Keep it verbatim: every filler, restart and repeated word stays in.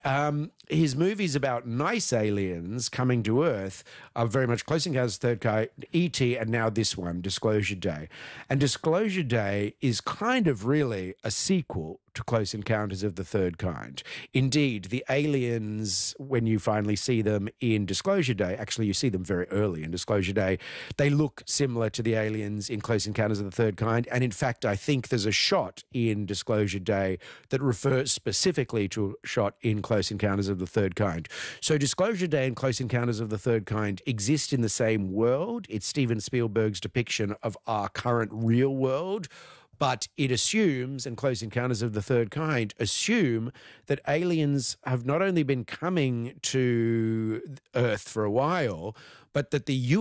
Um, his movies about nice aliens coming to Earth are very much Close Encounters of the Third Kind, E T, and now this one, Disclosure Day. And Disclosure Day is kind of really a sequel to Close Encounters of the Third Kind. Indeed, the aliens, when you finally see them in Disclosure Day, actually you see them very early in Disclosure Day, they look similar to the aliens in Close Encounters of the Third Kind. And in fact, I think there's a shot in Disclosure Day that refers specifically to a shot in Close Encounters of the Third Kind. So Disclosure Day and Close Encounters of the Third Kind exist in the same world. It's Steven Spielberg's depiction of our current real world. But it assumes, and Close Encounters of the Third Kind assume, that aliens have not only been coming to Earth for a while, but that the